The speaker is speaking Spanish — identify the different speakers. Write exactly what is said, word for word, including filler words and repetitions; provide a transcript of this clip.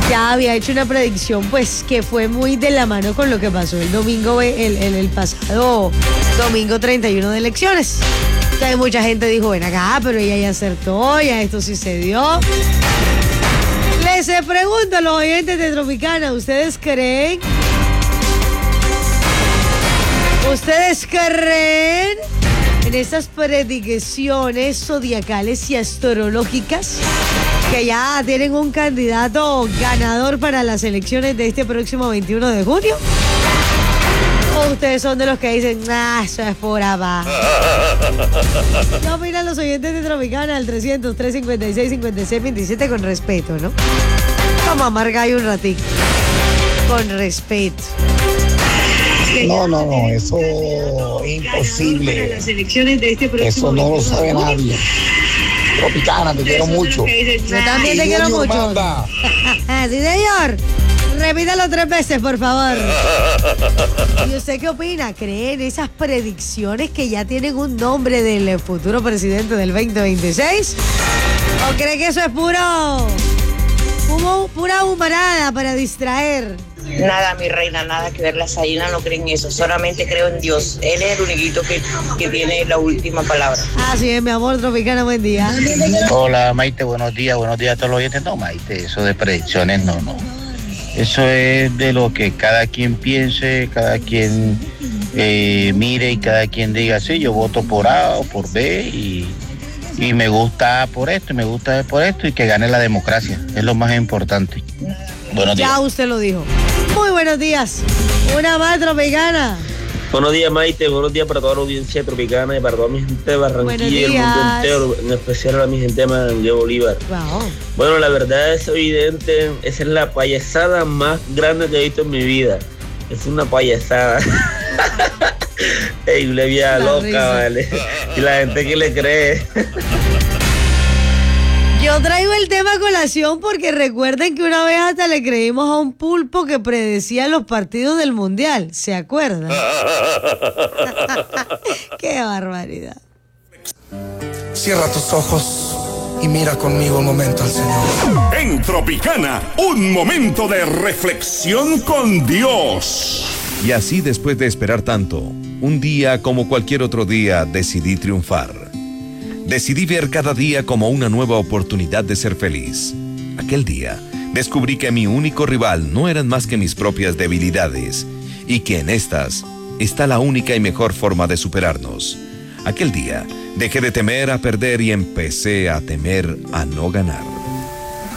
Speaker 1: ya había hecho una predicción, pues, que fue muy de la mano con lo que pasó el domingo, el, el, el pasado domingo treinta y uno de elecciones. Entonces mucha gente dijo, ven acá, pero ella ya acertó, ya esto sí se dio. Les pregunto a los oyentes de Tropicana, ¿ustedes creen? ¿Ustedes creen en estas predicciones zodiacales y astrológicas que ya tienen un candidato ganador para las elecciones de este próximo veintiuno de junio? ¿O ustedes son de los que dicen, ah, eso es pura baja? ¿Qué opinan los oyentes de Tropicana al trescientos, trescientos cincuenta y seis, cincuenta y seis veintisiete con respeto, ¿no? Vamos a amargar ahí un ratito. Con respeto.
Speaker 2: No, no, no, eso es imposible. Eso no lo sabe nadie. Tropicana, te quiero mucho.
Speaker 1: Yo también te quiero mucho. Sí, señor. Repítalo tres veces, por favor. ¿Y usted qué opina? ¿Cree en esas predicciones que ya tienen un nombre del futuro presidente del veinte veintiséis? ¿O cree que eso es puro, humo, pura humarada para distraer?
Speaker 3: Nada, mi reina, nada que ver. Las Salinas no creen eso. Solamente creo en Dios. Él es el único que, que tiene la última palabra.
Speaker 1: Así es, mi amor. Tropicana, buen día.
Speaker 4: Hola, Maite, buenos días. Buenos días a todos los oyentes. No, Maite, eso de predicciones, no, no. Eso es de lo que cada quien piense, cada quien eh, mire y cada quien diga, sí, yo voto por A o por B y, y me gusta por esto y me gusta por esto y que gane la democracia. Es lo más importante. Buenos días.
Speaker 1: Ya usted lo dijo. Muy buenos días. Una más, Tropicana.
Speaker 5: Buenos días, Maite. Buenos días para toda la audiencia tropicana y para toda mi gente de Barranquilla y el mundo entero, en especial a mi gente de Manantial Bolívar.
Speaker 1: Wow.
Speaker 5: Bueno, la verdad es evidente, esa es la payasada más grande que he visto en mi vida. Es una payasada. Ey, una vida loca, risa. Vale. Y la gente que le cree.
Speaker 1: Yo traigo el tema a colación porque recuerden que una vez hasta le creímos a un pulpo que predecía los partidos del Mundial. ¿Se acuerdan? ¡Qué barbaridad!
Speaker 6: Cierra tus ojos y mira conmigo un momento al Señor.
Speaker 7: En Tropicana, un momento de reflexión con Dios.
Speaker 8: Y así, después de esperar tanto, un día como cualquier otro día, decidí triunfar. Decidí ver cada día como una nueva oportunidad de ser feliz. Aquel día, descubrí que mi único rival no eran más que mis propias debilidades y que en estas está la única y mejor forma de superarnos. Aquel día, dejé de temer a perder y empecé a temer a no ganar.